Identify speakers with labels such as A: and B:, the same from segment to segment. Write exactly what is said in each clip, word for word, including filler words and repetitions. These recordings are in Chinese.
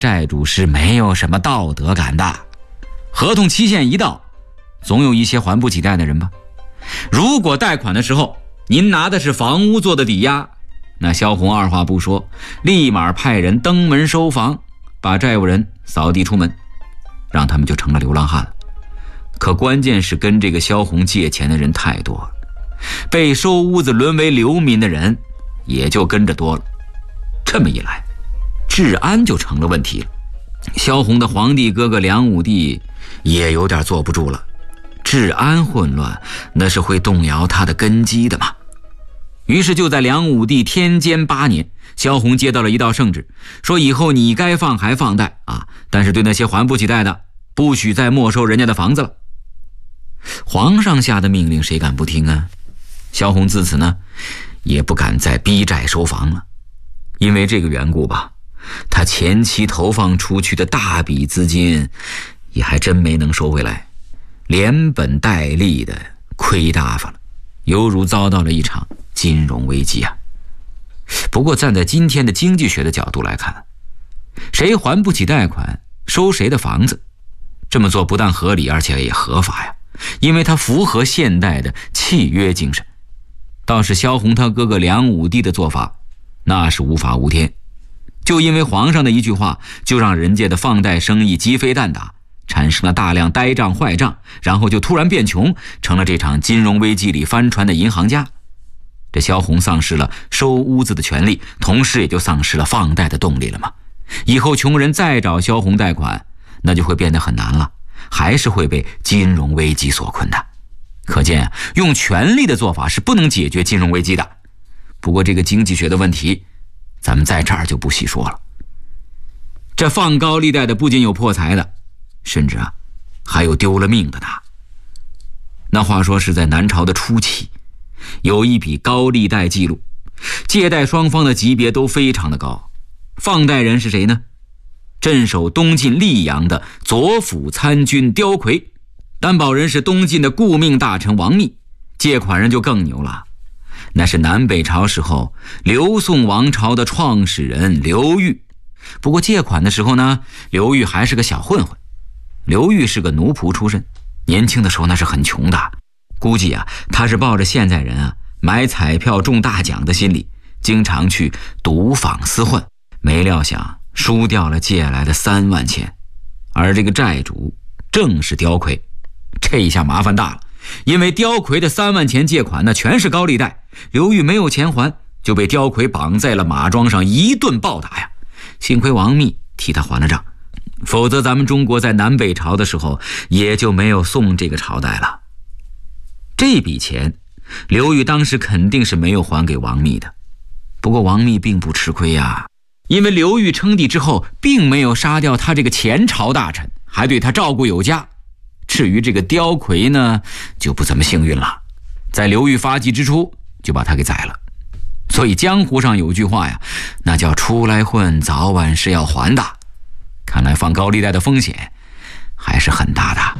A: 债主是没有什么道德感的。合同期限一到，总有一些还不起贷的人吧。如果贷款的时候您拿的是房屋做的抵押，那萧红二话不说，立马派人登门收房，把债务人扫地出门，让他们就成了流浪汉了。可关键是跟这个萧红借钱的人太多了，被收屋子沦为流民的人也就跟着多了。这么一来，治安就成了问题了。萧红的皇帝哥哥梁武帝也有点坐不住了，治安混乱那是会动摇他的根基的嘛。于是就在梁武帝天监八年，萧红接到了一道圣旨，说以后你该放还放贷啊，但是对那些还不起贷的，不许再没收人家的房子了。皇上下的命令谁敢不听啊？萧红自此呢也不敢再逼债收房了。因为这个缘故吧，他前期投放出去的大笔资金也还真没能收回来，连本带利的亏大发了，犹如遭到了一场金融危机啊。不过站在今天的经济学的角度来看，谁还不起贷款收谁的房子，这么做不但合理，而且也合法呀，因为它符合现代的契约精神。倒是萧红他哥哥梁武帝的做法那是无法无天，就因为皇上的一句话，就让人家的放贷生意鸡飞蛋打，产生了大量呆账坏账，然后就突然变穷，成了这场金融危机里翻船的银行家。这萧红丧失了收屋子的权利，同时也就丧失了放贷的动力了嘛。以后穷人再找萧红贷款，那就会变得很难了，还是会被金融危机所困的。可见啊，用权力的做法是不能解决金融危机的。不过这个经济学的问题咱们在这儿就不细说了。这放高利贷的不仅有破财的，甚至啊还有丢了命的呢。那话说是在南朝的初期，有一笔高利贷记录，借贷双方的级别都非常的高。放贷人是谁呢？镇守东晋溧阳的左辅参军刁魁，担保人是东晋的顾命大臣王密，借款人就更牛了，那是南北朝时候刘宋王朝的创始人刘裕。不过借款的时候呢，刘裕还是个小混混。刘裕是个奴仆出身，年轻的时候那是很穷的，估计啊他是抱着现在人啊买彩票中大奖的心理，经常去赌坊厮混，没料想输掉了借来的三万钱。而这个债主正是刁魁，这一下麻烦大了，因为刁魁的三万钱借款那全是高利贷，刘裕没有钱还，就被刁魁绑在了马桩上一顿暴打呀。幸亏王密替他还了账，否则咱们中国在南北朝的时候也就没有宋这个朝代了。这笔钱刘裕当时肯定是没有还给王密的。不过王密并不吃亏呀，因为刘裕称帝之后并没有杀掉他这个前朝大臣，还对他照顾有加。至于这个刁魁呢，就不怎么幸运了，在刘裕发迹之初就把他给宰了。所以江湖上有句话呀，那叫出来混早晚是要还的。看来放高利贷的风险还是很大的。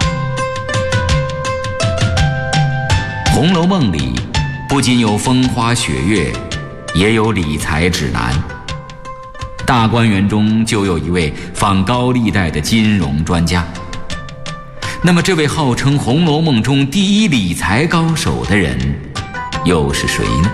A: 红楼梦里不仅有风花雪月，也有理财指南。大观园中就有一位放高利贷的金融专家。那么这位号称《红楼梦》中第一理财高手的人又是谁呢？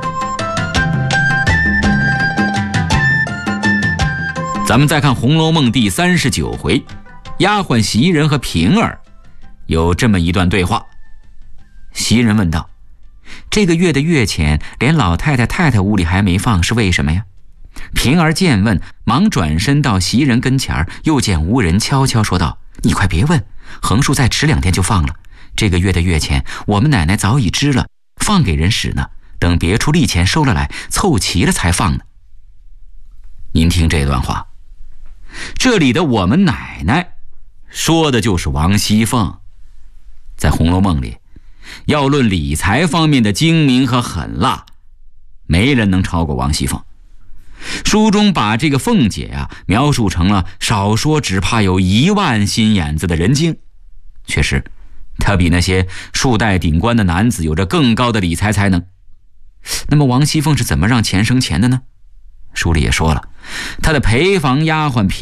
A: 咱们再看《红楼梦》第三十九回，丫鬟袭人和平儿有这么一段对话。袭人问道：这个月的月钱连老太太太太屋里还没放，是为什么呀？平儿见问，忙转身到袭人跟前，又见无人，悄悄说道：你快别问，横竖再迟两天就放了。这个月的月钱我们奶奶早已支了，放给人使呢，等别处利钱收了来，凑齐了才放呢。您听这段话，这里的我们奶奶说的就是王熙凤。在《红楼梦》里，要论理财方面的精明和狠辣，没人能超过王熙凤。书中把这个凤姐啊描述成了少说只怕有一万心眼子的人精，确实她比那些数代顶冠的男子有着更高的理财才能。那么王熙凤是怎么让钱生钱的呢？书里也说了， 他的陪房丫鬟